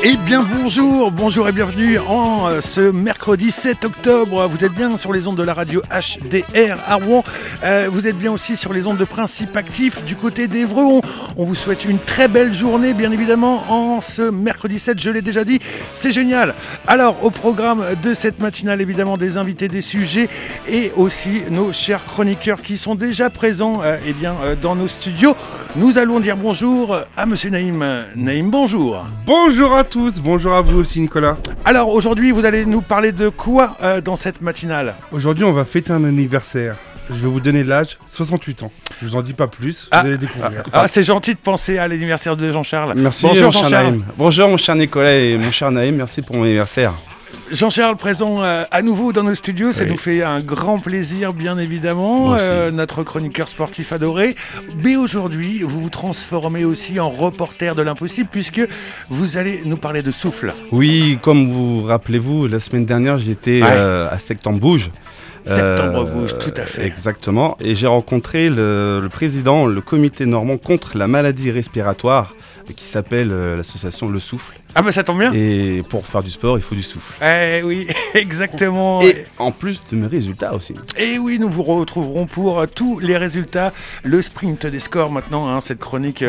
Eh bien bonjour et bienvenue en ce mercredi 7 octobre. Vous êtes bien sur les ondes de la radio HDR à Rouen. Vous êtes bien aussi sur les ondes de Principe Actif du côté d'Évreux. On vous souhaite une très belle journée, bien évidemment, en ce mercredi 7, je l'ai déjà dit, c'est génial. Alors, au programme de cette matinale, évidemment, des invités, des sujets et aussi nos chers chroniqueurs qui sont déjà présents dans nos studios. Nous allons dire bonjour à Monsieur Naïm. Naïm, bonjour. Bonjour à tous, bonjour à vous aussi Nicolas. Alors aujourd'hui, vous allez nous parler de quoi dans cette matinale ? Aujourd'hui, on va fêter un anniversaire. Je vais vous donner l'âge, 68 ans. Je vous en dis pas plus, vous allez découvrir. C'est gentil de penser à l'anniversaire de Jean-Charles. Merci, bonjour mon cher Jean-Charles. Naïm. Bonjour mon cher Nicolas et mon cher Naïm, merci pour mon anniversaire. Jean-Charles présent à nouveau dans nos studios, ça nous fait un grand plaisir bien évidemment, notre chroniqueur sportif adoré. Mais aujourd'hui, vous vous transformez aussi en reporter de l'impossible puisque vous allez nous parler de souffle. Oui, comme vous rappelez-vous, la semaine dernière j'étais à Septembre Bouge. Septembre Bouge, tout à fait. Exactement, et j'ai rencontré le président, le comité normand contre la maladie respiratoire qui s'appelle l'association Le Souffle. Ah bah ça tombe bien. Et pour faire du sport, il faut du souffle. Eh oui, exactement. Et en plus de mes résultats aussi. Et oui, nous vous retrouverons pour tous les résultats, le sprint des scores maintenant, cette chronique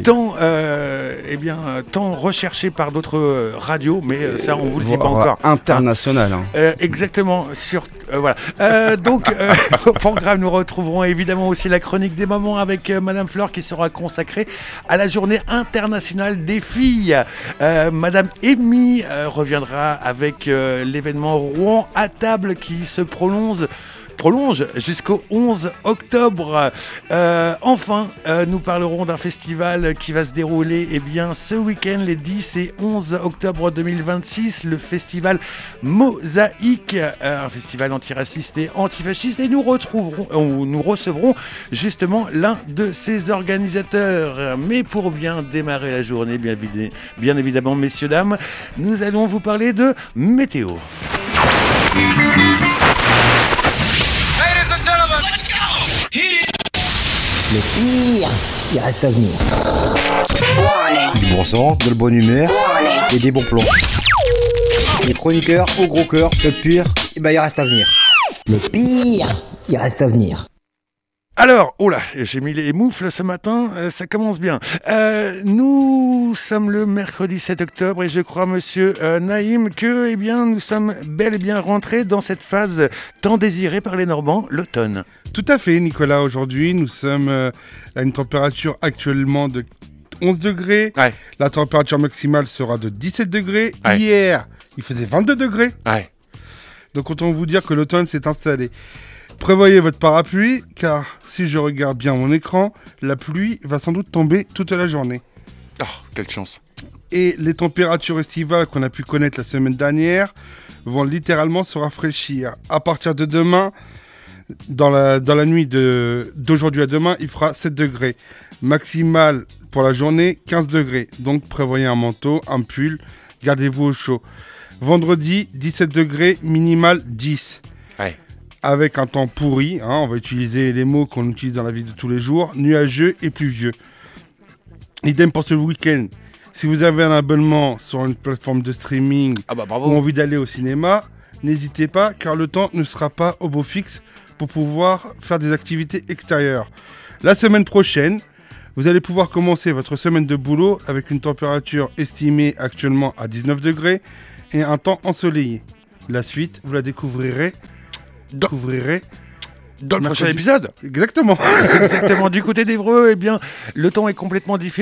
tant recherchée par d'autres radios, mais ça on vous le dit pas encore. International. Exactement. Donc, au programme, nous retrouverons évidemment aussi la chronique des mamans avec Madame Fleur qui sera consacrée à la journée internationale des filles. Madame Amy reviendra avec l'événement Rouen à table qui se prolonge jusqu'au 11 octobre. Enfin, nous parlerons d'un festival qui va se dérouler ce week-end, les 10 et 11 octobre 2026, le festival Mosaïque, un festival antiraciste et antifasciste. Et nous recevrons justement l'un de ses organisateurs. Mais pour bien démarrer la journée, bien évidemment, messieurs, dames, nous allons vous parler de météo. Le pire, il reste à venir. Du bon sang, de la bonne humeur et des bons plans. Les chroniqueurs au gros cœur, le pire, il reste à venir. Le pire, il reste à venir. Alors, j'ai mis les moufles ce matin, ça commence bien. Nous sommes le mercredi 7 octobre et je crois, monsieur Naïm, que nous sommes bel et bien rentrés dans cette phase tant désirée par les Normands, l'automne. Tout à fait Nicolas, aujourd'hui nous sommes à une température actuellement de 11 degrés. Ouais. La température maximale sera de 17 degrés. Ouais. Hier, il faisait 22 degrés. Ouais. Donc autant vous dire que l'automne s'est installé. Prévoyez votre parapluie, car si je regarde bien mon écran, la pluie va sans doute tomber toute la journée. Oh, quelle chance. Et les températures estivales qu'on a pu connaître la semaine dernière vont littéralement se rafraîchir. À partir de demain, dans la nuit d'aujourd'hui à demain, il fera 7 degrés. Maximal pour la journée, 15 degrés. Donc prévoyez un manteau, un pull, gardez-vous au chaud. Vendredi, 17 degrés, minimal 10. Ouais. Avec un temps pourri, on va utiliser les mots qu'on utilise dans la vie de tous les jours, nuageux et pluvieux. Idem pour ce week-end. Si vous avez un abonnement sur une plateforme de streaming ou envie d'aller au cinéma, n'hésitez pas car le temps ne sera pas au beau fixe pour pouvoir faire des activités extérieures. La semaine prochaine, vous allez pouvoir commencer votre semaine de boulot avec une température estimée actuellement à 19 degrés et un temps ensoleillé. La suite, vous la découvrirez dans le prochain épisode. Exactement. Exactement. Du côté d'Évreux, le temps est complètement différent.